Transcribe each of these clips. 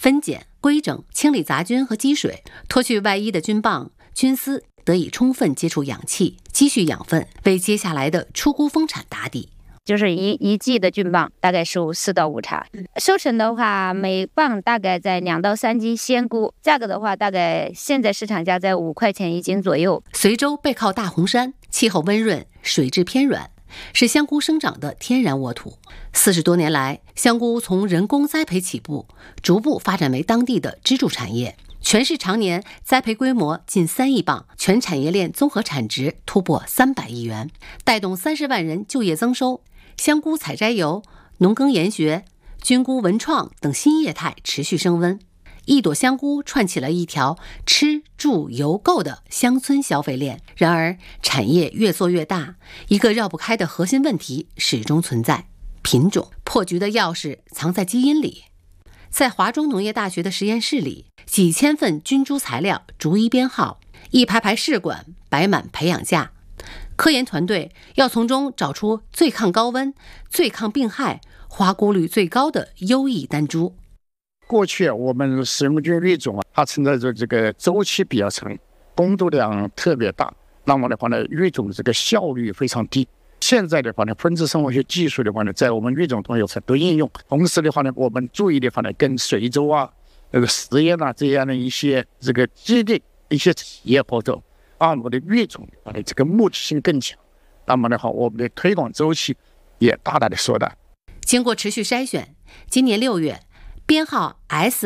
分拣、规整、清理杂菌和积水，脱去外衣的菌棒、菌丝得以充分接触氧气，积蓄养分，为接下来的出菇丰产打底。 就是一季的菌棒大概收4到5茬，收成的话每磅大概在2到3斤鲜菇，价格的话大概现在市场价在5块钱1斤左右。 随州背靠大红山，气候温润，水质偏软，是香菇生长的天然沃土。40多年来，香菇从人工栽培起步，逐步发展为当地的支柱产业。全市常年栽培规模近3亿磅，全产业链综合产值突破300亿元，带动30万人就业增收。香菇采摘游、农耕研学、菌菇文创等新业态持续升温，一朵香菇串起了一条吃住游购的乡村消费链。然而，产业越做越大，一个绕不开的核心问题始终存在：品种。破局的钥匙藏在基因里。在华中农业大学的实验室里，几千份菌株材料逐一编号，一排排试管摆满培养架。科研团队要从中找出最抗高温、最抗病害、花菇率最高的优异单株。 过去我们使用菌育种它存在着这个周期比较长，工作量特别大，那么的话呢，育种的这个效率非常低。现在的话呢，分子生物学技术的话呢，在我们育种中有很多应用。同时的话呢，我们注意的话呢，跟随州实验这样的一些这个基地、一些企业合作。我们的育种这个目的性更强，那么的话，我们的推广周期也大大的缩短。 经过持续筛选，今年6月，编号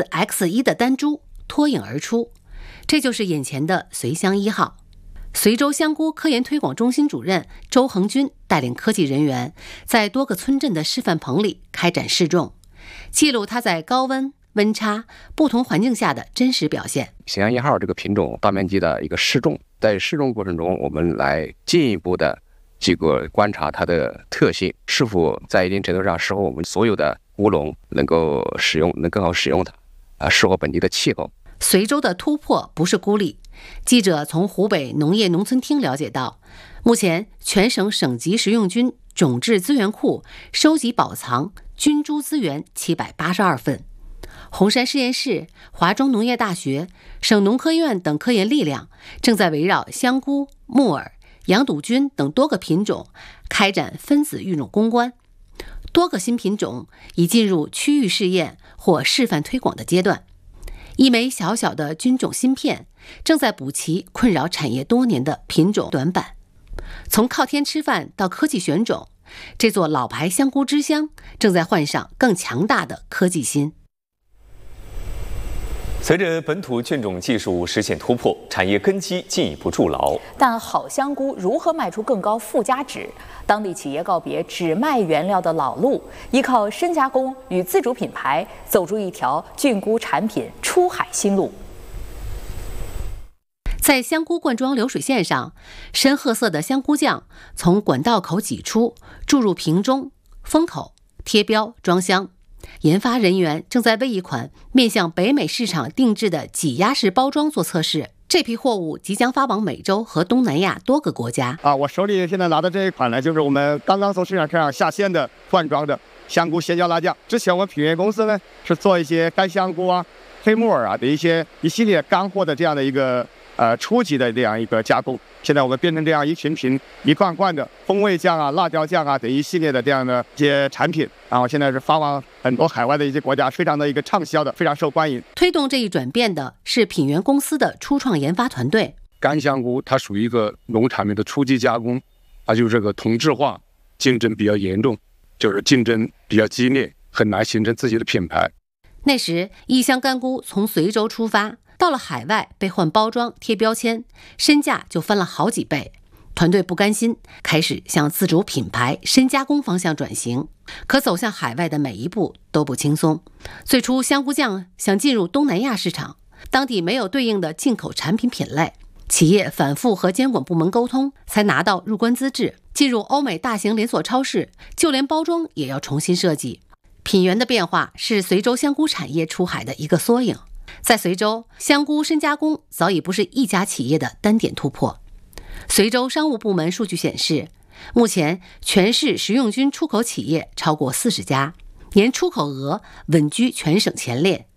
SX1 的单株脱颖而出，这就是眼前的随香1号。随州香菇科研推广中心主任周恒军带领科技人员，在多个村镇的示范棚里开展试种，记录它在高温、温差、不同环境下的真实表现。 随香1号这个品种大面积的一个试种，在试种过程中，我们来进一步的观察它的特性，是否在一定程度上适合我们所有的菇农能够使用，能更好使用它，适合本地的气候。 随州的突破不是孤立。记者从湖北农业农村厅了解到，目前全省省级食用菌种质资源库收集保藏菌株资源782份。红山实验室、华中农业大学、省农科院等科研力量正在围绕香菇、木耳、羊肚菌等多个品种开展分子育种攻关，多个新品种已进入区域试验或示范推广的阶段。一枚小小的菌种芯片正在补齐困扰产业多年的品种短板。从靠天吃饭到科技选种，这座老牌香菇之乡正在换上更强大的科技心。 随着本土菌种技术实现突破，产业根基进一步筑牢。 但好香菇如何卖出更高附加值？当地企业告别只卖原料的老路，依靠深加工与自主品牌，走出一条菌菇产品出海新路。 在香菇灌装流水线上，深褐色的香菇酱从管道口挤出，注入瓶中，封口、贴标、装箱。研发人员正在为一款面向北美市场定制的挤压式包装做测试。这批货物即将发往美洲和东南亚多个国家。 我手里现在拿的这一款呢，就是我们刚刚从市场上下线的罐装的香菇鲜椒辣酱。之前我们品源公司呢是做一些干香菇黑木耳的一系列干货的这样的一个初级的这样一个加工。现在我们变成这样一瓶瓶、一罐罐的风味酱辣椒酱等一系列的这样的一些产品，然后现在是发往很多海外的一些国家，非常的一个畅销的，非常受欢迎。 推动这一转变的是品源公司的初创研发团队。 干香菇它属于一个农产品的初级加工，它就是这个同质化竞争比较严重，就是竞争比较激烈，很难形成自己的品牌。 那时一箱干菇从随州出发，到了海外被换包装贴标签，身价就翻了好几倍。团队不甘心，开始向自主品牌深加工方向转型。可走向海外的每一步都不轻松。最初香菇酱想进入东南亚市场，当地没有对应的进口产品品类，企业反复和监管部门沟通，才拿到入关资质。进入欧美大型连锁超市，就连包装也要重新设计。品源的变化是随州香菇产业出海的一个缩影。在随州，香菇深加工早已不是一家企业的单点突破。随州商务部门数据显示，目前全市食用菌出口企业超过40家，年出口额稳居全省前列。